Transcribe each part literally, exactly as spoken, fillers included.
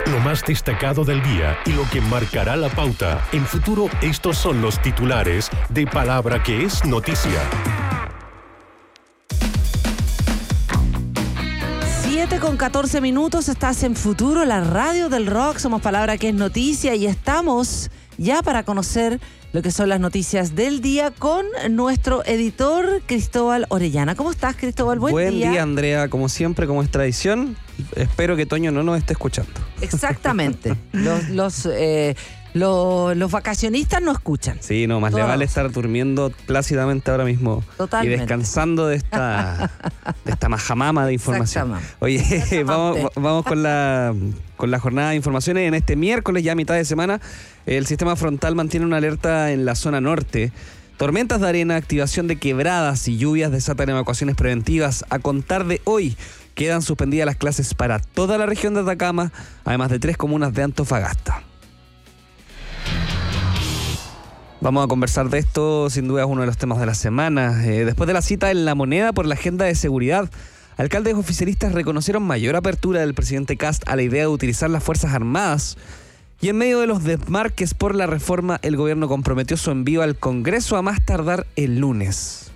Lo más destacado del día y lo que marcará la pauta. En Futuro, estos son los titulares de Palabra que es noticia. siete con catorce minutos, estás en Futuro, la radio del rock. Somos Palabra que es noticia y estamos ya para conocer lo que son las noticias del día con nuestro editor Cristóbal Orellana. ¿Cómo estás, Cristóbal? Buen, Buen día. día, Andrea. Como siempre, como es tradición, espero que Toño no nos esté escuchando. Exactamente. los los, eh, los los vacacionistas no escuchan. Sí, no, más Todos. le vale estar durmiendo plácidamente ahora mismo. Totalmente. Y descansando de esta de esta majamama de información. Oye, vamos, vamos con la con la jornada de informaciones. En este miércoles, ya a mitad de semana, el sistema frontal mantiene una alerta en la zona norte. Tormentas de arena, activación de quebradas y lluvias desatan evacuaciones preventivas. A contar de hoy, quedan suspendidas las clases para toda la región de Atacama, además de tres comunas de Antofagasta. Vamos a conversar de esto, sin duda es uno de los temas de la semana. Eh, después de la cita en La Moneda por la agenda de seguridad, alcaldes oficialistas reconocieron mayor apertura del presidente Kast a la idea de utilizar las Fuerzas Armadas. Y en medio de los desmarques por la reforma, el gobierno comprometió su envío al Congreso a más tardar el lunes.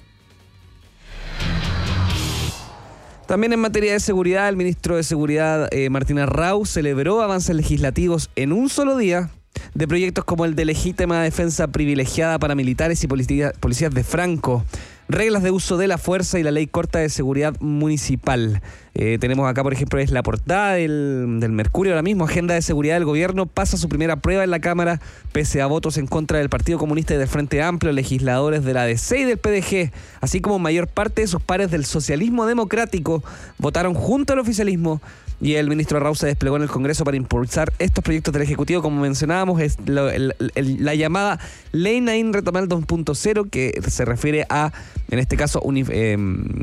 También en materia de seguridad, el ministro de Seguridad, eh, Martín Arrau, celebró avances legislativos en un solo día de proyectos como el de legítima defensa privilegiada para militares y policías, policías de Franco, reglas de uso de la fuerza y la ley corta de seguridad municipal. Eh, tenemos acá, por ejemplo, es la portada del, del Mercurio ahora mismo. Agenda de seguridad del gobierno pasa su primera prueba en la Cámara, pese a votos en contra del Partido Comunista y del Frente Amplio. Legisladores de la A D C y del P D G, así como mayor parte de sus pares del socialismo democrático, votaron junto al oficialismo. Y el ministro Arrau se desplegó en el Congreso para impulsar estos proyectos del Ejecutivo. Como mencionábamos, es lo, el, el, la llamada Ley Naín Retamal dos punto cero, que se refiere a, en este caso, uni, eh,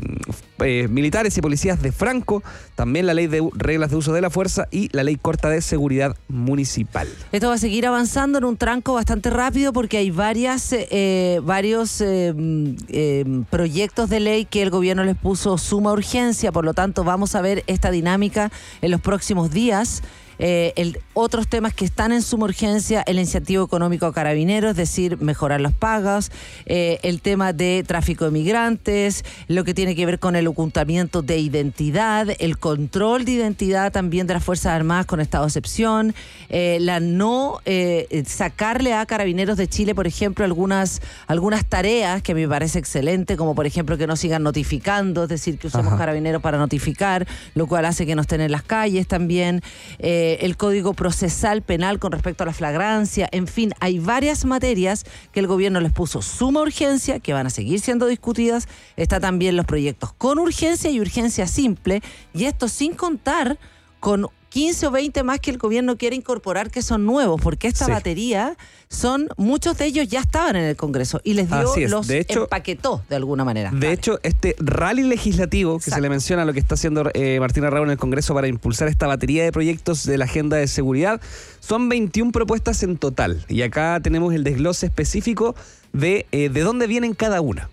eh, militares y policías de Franco, también la ley de reglas de uso de la fuerza y la ley corta de seguridad municipal. Esto va a seguir avanzando en un tranco bastante rápido porque hay varias, eh, varios eh, eh, proyectos de ley que el gobierno les puso suma urgencia, por lo tanto vamos a ver esta dinámica en los próximos días. Eh, el, otros temas que están en suma urgencia, el incentivo económico a carabineros, es decir, mejorar las pagas, eh, el tema de tráfico de migrantes, lo que tiene que ver con el ocultamiento de identidad, el control de identidad también de las Fuerzas Armadas con estado de excepción, eh, la no eh, sacarle a Carabineros de Chile, por ejemplo, algunas, algunas tareas que me parece excelente, como por ejemplo que no sigan notificando, es decir, que usemos Ajá. Carabineros para notificar, lo cual hace que no estén en las calles también. Eh, el Código Procesal Penal con respecto a la flagrancia, en fin, hay varias materias que el gobierno les puso suma urgencia, que van a seguir siendo discutidas. Está también los proyectos con urgencia y urgencia simple, y esto sin contar con quince o veinte más que el gobierno quiere incorporar, que son nuevos, porque esta sí. batería, son muchos de ellos ya estaban en el Congreso y les dio, los de hecho, empaquetó de alguna manera. De Dale. hecho, este rally legislativo, que Exacto. se le menciona lo que está haciendo eh, Martín Arrau en el Congreso para impulsar esta batería de proyectos de la agenda de seguridad, son veintiuna propuestas en total. Y acá tenemos el desglose específico de, eh, de dónde vienen cada una.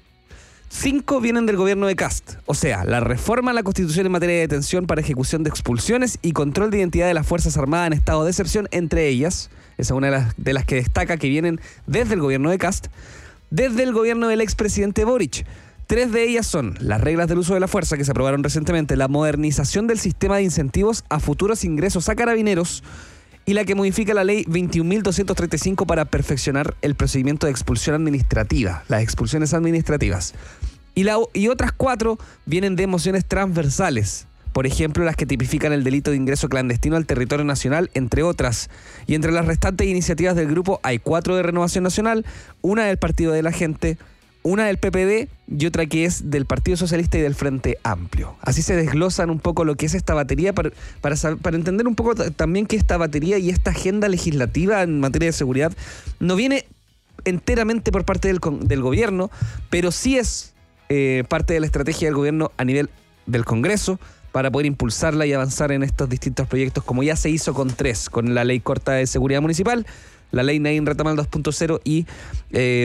Cinco vienen del gobierno de Kast, o sea, la reforma a la Constitución en materia de detención para ejecución de expulsiones y control de identidad de las Fuerzas Armadas en estado de excepción, entre ellas, esa es una de las, de las que destaca que vienen desde el gobierno de Kast, desde el gobierno del expresidente Boric. Tres de ellas son las reglas del uso de la fuerza que se aprobaron recientemente, la modernización del sistema de incentivos a futuros ingresos a carabineros, y la que modifica la ley veintiún mil doscientos treinta y cinco para perfeccionar el procedimiento de expulsión administrativa, las expulsiones administrativas. Y, la, y otras cuatro vienen de mociones transversales, por ejemplo, las que tipifican el delito de ingreso clandestino al territorio nacional, entre otras. Y entre las restantes iniciativas del grupo hay cuatro de Renovación Nacional, una del Partido de la Gente, una del P P D y otra que es del Partido Socialista y del Frente Amplio. Así se desglosan un poco lo que es esta batería para, para, para entender un poco t- también que esta batería y esta agenda legislativa en materia de seguridad no viene enteramente por parte del, del gobierno, pero sí es eh, parte de la estrategia del gobierno a nivel del Congreso para poder impulsarla y avanzar en estos distintos proyectos, como ya se hizo con tres, con la ley corta de seguridad municipal, la ley Naín Retamal dos punto cero y eh,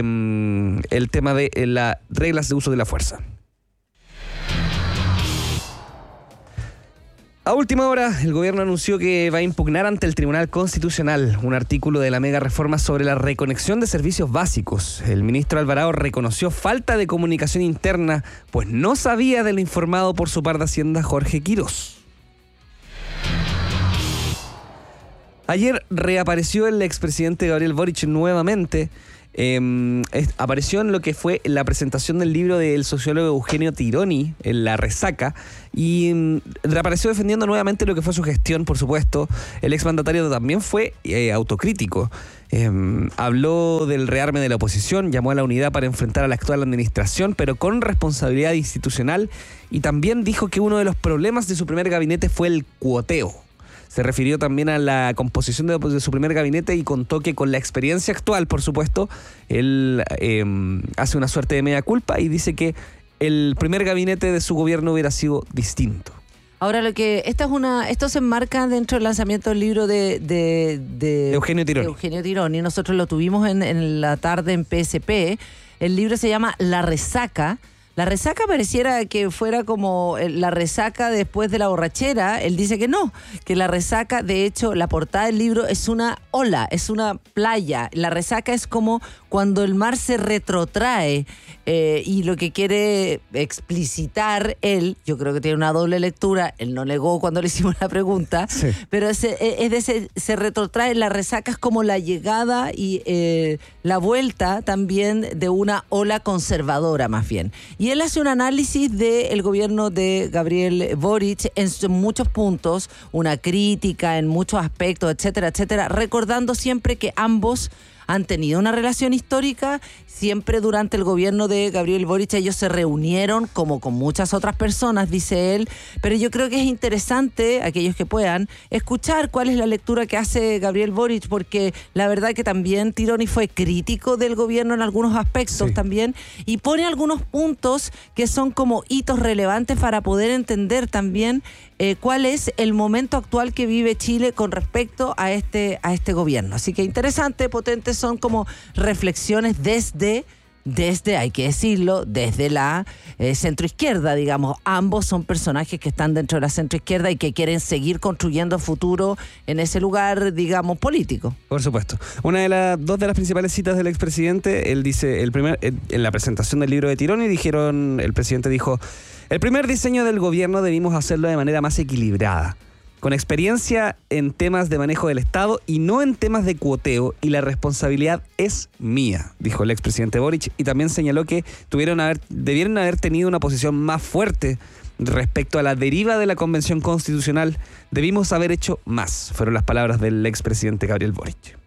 el tema de eh, las reglas de uso de la fuerza. A última hora, el gobierno anunció que va a impugnar ante el Tribunal Constitucional un artículo de la mega reforma sobre la reconexión de servicios básicos. El ministro Alvarado reconoció falta de comunicación interna, pues no sabía de lo informado por su par de Hacienda, Jorge Quirós. Ayer reapareció el expresidente Gabriel Boric nuevamente. Eh, es, apareció en lo que fue la presentación del libro del sociólogo Eugenio Tironi, en La Resaca, y mm, reapareció defendiendo nuevamente lo que fue su gestión, por supuesto. El exmandatario también fue eh, autocrítico. Eh, habló del rearme de la oposición, llamó a la unidad para enfrentar a la actual administración, pero con responsabilidad institucional, y también dijo que uno de los problemas de su primer gabinete fue el cuoteo. Se refirió también a la composición de, de su primer gabinete y contó que con la experiencia actual, por supuesto, él eh, hace una suerte de mea culpa y dice que el primer gabinete de su gobierno hubiera sido distinto. Ahora, lo que esta es una, esto se enmarca dentro del lanzamiento del libro de, de, de Eugenio Tironi. De Eugenio Tironi. Nosotros lo tuvimos en, en la tarde en P S P. El libro se llama La Resaca. La resaca pareciera que fuera como la resaca después de la borrachera. Él dice que no, que la resaca, de hecho, la portada del libro es una ola, es una playa. La resaca es como cuando el mar se retrotrae eh, y lo que quiere explicitar él, yo creo que tiene una doble lectura, él no negó cuando le hicimos la pregunta, sí. Pero es, es de ese, se retrotrae, la resaca es como la llegada y eh, la vuelta también de una ola conservadora más bien. Y él hace un análisis del gobierno de Gabriel Boric en muchos puntos, una crítica en muchos aspectos, etcétera, etcétera, recordando siempre que ambos han tenido una relación histórica. Siempre durante el gobierno de Gabriel Boric ellos se reunieron como con muchas otras personas, dice él, pero yo creo que es interesante, aquellos que puedan, escuchar cuál es la lectura que hace Gabriel Boric, porque la verdad que también Tironi fue crítico del gobierno en algunos aspectos, sí. También, y pone algunos puntos que son como hitos relevantes para poder entender también eh, cuál es el momento actual que vive Chile con respecto a este, a este gobierno. Así que interesante, potentes, son como reflexiones desde Desde, hay que decirlo, desde la eh, centroizquierda, digamos. Ambos son personajes que están dentro de la centroizquierda y que quieren seguir construyendo futuro en ese lugar, digamos, político. Por supuesto. Una de las dos de las principales citas del expresidente, él dice, el primer, en la presentación del libro de Tironi, dijeron, el presidente dijo, el primer diseño del gobierno debimos hacerlo de manera más equilibrada, con experiencia en temas de manejo del Estado y no en temas de cuoteo, y la responsabilidad es mía, dijo el expresidente Boric, y también señaló que tuvieron haber, debieron haber tenido una posición más fuerte respecto a la deriva de la Convención Constitucional. Debimos haber hecho más, fueron las palabras del expresidente Gabriel Boric.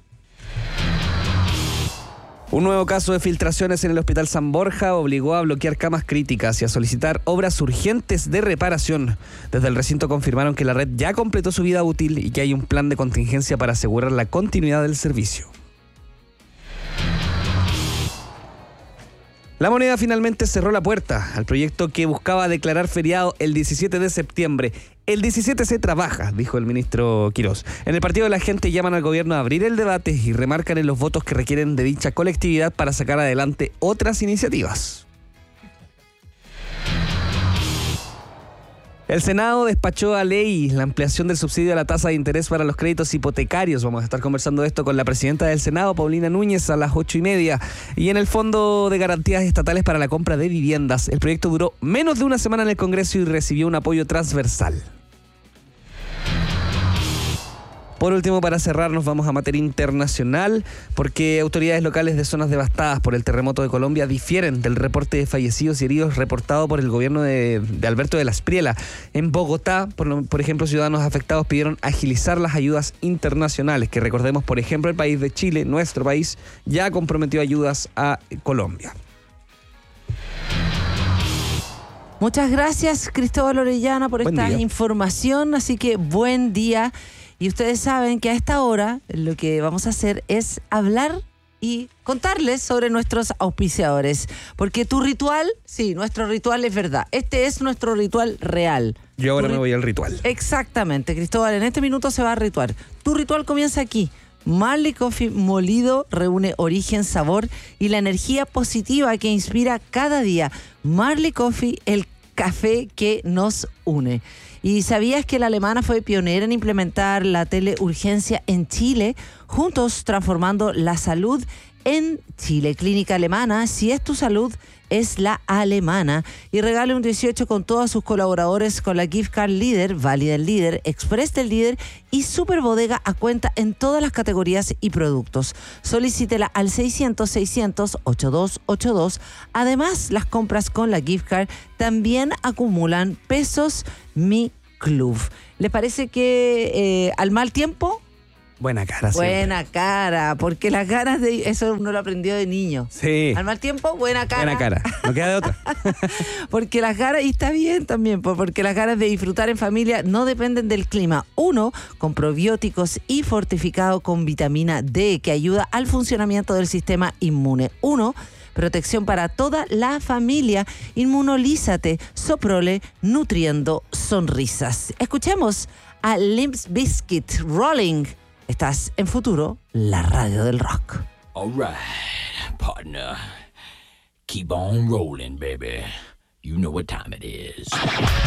Un nuevo caso de filtraciones en el Hospital San Borja obligó a bloquear camas críticas y a solicitar obras urgentes de reparación. Desde el recinto confirmaron que la red ya completó su vida útil y que hay un plan de contingencia para asegurar la continuidad del servicio. La Moneda finalmente cerró la puerta al proyecto que buscaba declarar feriado el diecisiete de septiembre. El diecisiete se trabaja, dijo el ministro Quirós. En el Partido de la Gente llaman al gobierno a abrir el debate y remarcan en los votos que requieren de dicha colectividad para sacar adelante otras iniciativas. El Senado despachó a ley la ampliación del subsidio a la tasa de interés para los créditos hipotecarios. Vamos a estar conversando de esto con la presidenta del Senado, Paulina Núñez, a las ocho y media. Y en el Fondo de Garantías Estatales para la Compra de Viviendas, el proyecto duró menos de una semana en el Congreso y recibió un apoyo transversal. Por último, para cerrar, nos vamos a materia internacional, porque autoridades locales de zonas devastadas por el terremoto de Colombia difieren del reporte de fallecidos y heridos reportado por el gobierno de, de Alberto de la Espriella. En Bogotá, por, por ejemplo, ciudadanos afectados pidieron agilizar las ayudas internacionales, que recordemos, por ejemplo, el país de Chile, nuestro país, ya comprometió ayudas a Colombia. Muchas gracias, Cristóbal Orellana, por Buen esta día. información, así que buen día. Y ustedes saben que a esta hora lo que vamos a hacer es hablar y contarles sobre nuestros auspiciadores. Porque tu ritual, sí, nuestro ritual es verdad. Este es nuestro ritual real. Yo ahora Tu me ri- voy al ritual. Exactamente, Cristóbal, en este minuto se va a rituar. Tu ritual comienza aquí. Marley Coffee molido reúne origen, sabor y la energía positiva que inspira cada día. Marley Coffee, el café que nos une. ¿Y sabías que la alemana fue pionera en implementar la teleurgencia en Chile? Juntos transformando la salud en Chile. Clínica Alemana, si es tu salud, es la alemana. Y regale un dieciocho con todos sus colaboradores con la Gift Card Líder, Válida del Líder, Express del Líder y Super Bodega a cuenta en todas las categorías y productos. Solicítela al seiscientos, seiscientos, ochenta y dos ochenta y dos. Además, las compras con la Gift Card también acumulan pesos Mi Club. ¿Les parece que eh, al mal tiempo? Buena cara, Buena siempre. cara, porque las ganas de... Eso uno lo aprendió de niño. Sí. Al mal tiempo, buena cara. Buena cara, no queda de otra. Porque las ganas, y está bien también, porque las ganas de disfrutar en familia no dependen del clima. Uno, con probióticos y fortificado con vitamina D, que ayuda al funcionamiento del sistema inmune. Uno, protección para toda la familia. Inmunolízate, Soprole, nutriendo sonrisas. Escuchemos a Limp Bizkit, Rolling. Estás en Futuro, la radio del rock. All right, partner. Keep on rolling, baby. You know what time it is.